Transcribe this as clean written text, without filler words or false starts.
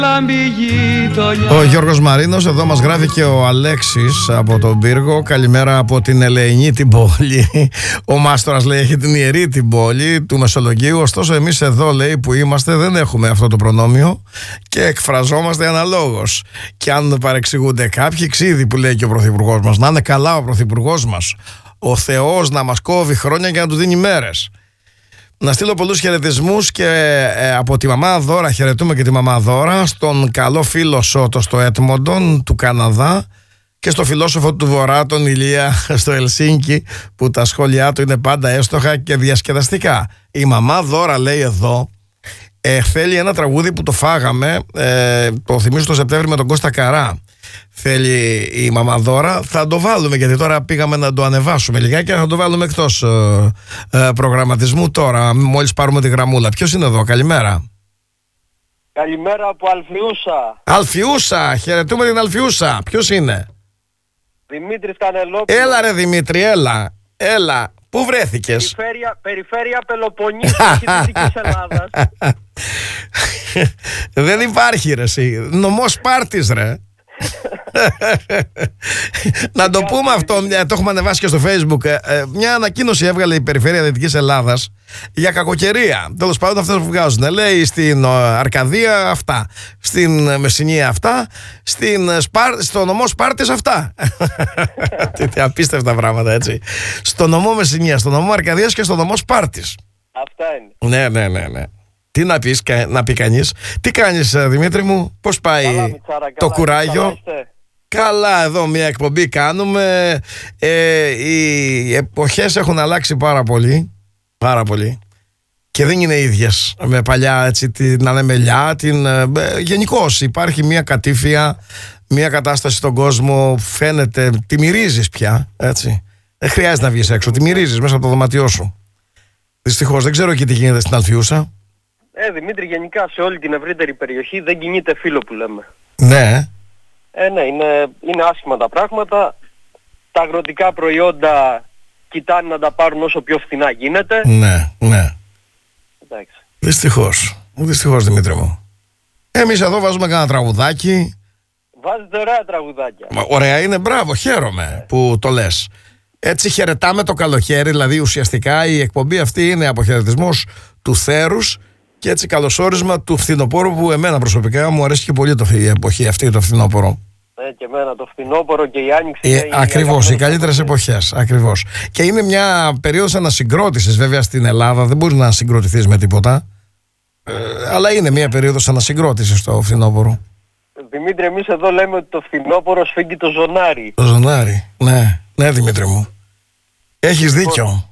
Ο Γιώργος Μαρίνος, εδώ μας γράφει και ο Αλέξης από τον Πύργο. Καλημέρα από την Ελεηνή την πόλη. Ο Μάστορας λέει έχει την Ιερή την πόλη του Μεσολογγίου. Ωστόσο εμείς εδώ λέει που είμαστε δεν έχουμε αυτό το προνόμιο και εκφραζόμαστε αναλόγως. Και αν παρεξηγούνται κάποιοι, ξύδι που λέει και ο Πρωθυπουργός μας. Να είναι καλά ο Πρωθυπουργός μας. Ο Θεός να μας κόβει χρόνια και να του δίνει μέρες. Να στείλω πολλούς χαιρετισμούς και από τη μαμά Δώρα, χαιρετούμε και τη μαμά Δώρα, στον καλό φίλο Σότο στο Έτμοντον του Καναδά και στο φιλόσοφο του Βορρά τον Ηλία στο Ελσίνκι, που τα σχόλιά του είναι πάντα εύστοχα και διασκεδαστικά. Η μαμά Δώρα λέει εδώ θέλει ένα τραγούδι που το φάγαμε, το θυμίζω το Σεπτέμβρη με τον Κώστα Καρά. Θέλει η μαμά Δώρα, θα το βάλουμε γιατί τώρα πήγαμε να το ανεβάσουμε λιγάκι και θα το βάλουμε εκτός προγραμματισμού τώρα, μόλις πάρουμε τη γραμμούλα. Ποιος είναι εδώ, καλημέρα? Καλημέρα από Αλφιούσα. Αλφιούσα, χαιρετούμε την Αλφιούσα. Ποιος είναι? Δημήτρης Κανελόπουλος. Έλα ρε Δημήτρη, έλα. Πού βρέθηκες? Περιφέρεια Πελοποννήσου και Δυτικής Ελλάδας. Δεν υπάρχει ρε εσύ, νομός Σπάρτης ρε. Να το πούμε αυτό, το έχουμε ανεβάσει και στο Facebook. Μια ανακοίνωση έβγαλε η Περιφέρεια Δυτικής Ελλάδας για κακοκαιρία. Τέλος πάντων αυτές που βγάζουν. Λέει στην Αρκαδία αυτά, στην Μεσσηνία αυτά, στο νομό Σπάρτης αυτά. Τι απίστευτα πράγματα, έτσι. Στο νομό Μεσσηνία, στο νομό Αρκαδίας και στο νομό Σπάρτης. Αυτά είναι. Ναι. Τι να πει κανείς? Τι κάνεις Δημήτρη μου? Πώς πάει καλά, Μητσάρα, το κουράγιο? Καλά, εδώ μια εκπομπή κάνουμε. Οι εποχές έχουν αλλάξει πάρα πολύ και δεν είναι ίδιες με παλιά, έτσι, την ανεμελιά, γενικώς υπάρχει μια κατήφια, μια κατάσταση στον κόσμο, φαίνεται, τη μυρίζεις πια, έτσι. Δεν χρειάζεται να βγεις έξω, τη μυρίζεις μέσα από το δωμάτιό σου. Δυστυχώς δεν ξέρω εκεί τι γίνεται στην Αλφιούσα. Δημήτρη, γενικά σε όλη την ευρύτερη περιοχή δεν κινείται φύλλο που λέμε. Ναι. Ναι, είναι άσχημα τα πράγματα. Τα αγροτικά προϊόντα κοιτάνε να τα πάρουν όσο πιο φθηνά γίνεται. Ναι. Εντάξει. Δυστυχώς Δημήτρη μου. Εμείς εδώ βάζουμε κανένα τραγουδάκι. Βάζετε ωραία τραγουδάκια. Ωραία είναι, μπράβο, χαίρομαι που το λες. Έτσι χαιρετάμε το καλοκαίρι, δηλαδή ουσιαστικά η εκπομπή αυτή είναι αποχαιρετισμός του θέρους και έτσι καλωσόρισμα του φθινοπόρου, που εμένα προσωπικά μου αρέσει και πολύ η εποχή αυτή, το φθινόπωρο. Και εμένα το φθινόπωρο και η άνοιξη. Ακριβώς, οι καλύτερες εποχές. Ακριβώς. Και είναι μια περίοδος ανασυγκρότησης, βέβαια στην Ελλάδα δεν μπορεί να συγκροτηθείς με τίποτα. Αλλά είναι μια περίοδος ανασυγκρότησης το φθινόπωρο. Δημήτρη, εμείς εδώ λέμε ότι το φθινόπωρο σφίγγει το ζωνάρι. Το ζωνάρι, ναι Δημήτρη μου. Έχεις δίκιο.